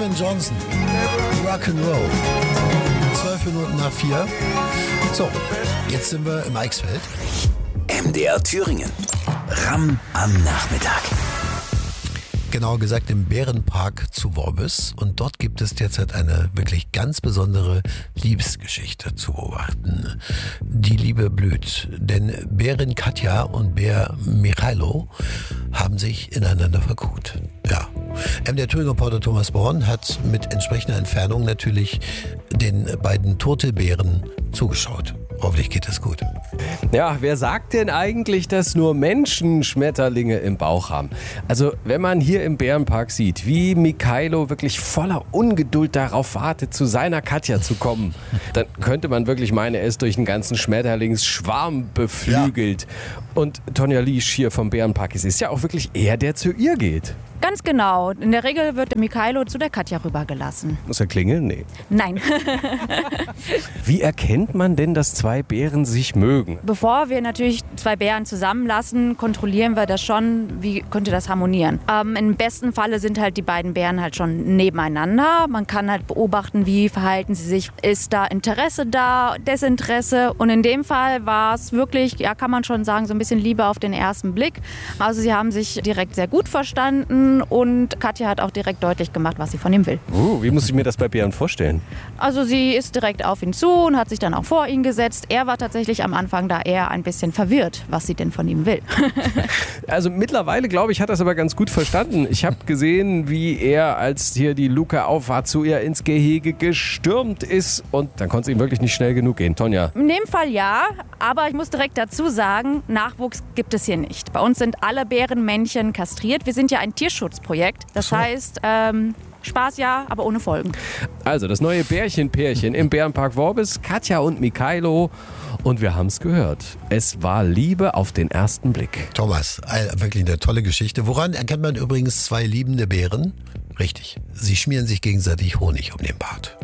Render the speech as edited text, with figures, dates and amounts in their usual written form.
Brian Johnson, Rock'n'Roll. 12 Minuten nach 4. So, jetzt sind wir im Eichsfeld. MDR Thüringen. Ram am Nachmittag. Genauer gesagt im Bärenpark zu Worbis. Und dort gibt es derzeit eine wirklich ganz besondere Liebesgeschichte zu beobachten. Die Liebe blüht, denn Bärin Katja und Bär Michailo haben sich ineinander verguckt. Ja. Der Thüringen-Reporter Thomas Born hat mit entsprechender Entfernung natürlich den beiden Turtelbären zugeschaut. Hoffentlich geht das gut. Ja, wer sagt denn eigentlich, dass nur Menschen Schmetterlinge im Bauch haben? Also, wenn man hier im Bärenpark sieht, wie Michailo wirklich voller Ungeduld darauf wartet, zu seiner Katja zu kommen, dann könnte man wirklich meinen, er ist durch einen ganzen Schmetterlingsschwarm beflügelt. Ja. Und Tonja Liesch hier vom Bärenpark, es ist ja auch wirklich er, der zu ihr geht. Ganz genau. In der Regel wird Michailo zu der Katja rübergelassen. Muss er klingeln? Nee. Nein. Wie erkennt man denn, dass zwei Bären sich mögen? Bevor wir natürlich zwei Bären zusammenlassen, kontrollieren wir das schon, wie könnte das harmonieren. Im besten Falle sind halt die beiden Bären halt schon nebeneinander. Man kann halt beobachten, wie verhalten sie sich. Ist da Interesse da, Desinteresse? Und in dem Fall war es wirklich, ja, kann man schon sagen, so ein bisschen Liebe auf den ersten Blick. Also sie haben sich direkt sehr gut verstanden. Und Katja hat auch direkt deutlich gemacht, was sie von ihm will. Wie muss ich mir das bei Bären vorstellen? Also sie ist direkt auf ihn zu und hat sich dann auch vor ihn gesetzt. Er war tatsächlich am Anfang da eher ein bisschen verwirrt, was sie denn von ihm will. Also mittlerweile, glaube ich, hat er es aber ganz gut verstanden. Ich habe gesehen, wie er, als hier die Luke auf war, zu ihr ins Gehege gestürmt ist. Und dann konnte es ihm wirklich nicht schnell genug gehen. Tonja? In dem Fall ja, aber ich muss direkt dazu sagen, Nachwuchs gibt es hier nicht. Bei uns sind alle Bärenmännchen kastriert. Wir sind ja ein Tierschutzprojekt. Das heißt, Spaß ja, aber ohne Folgen. Also das neue Bärchen-Pärchen im Bärenpark Worbis, Katja und Michailo. Und wir haben es gehört. Es war Liebe auf den ersten Blick. Thomas, wirklich eine tolle Geschichte. Woran erkennt man übrigens zwei liebende Bären? Richtig, sie schmieren sich gegenseitig Honig um den Bart.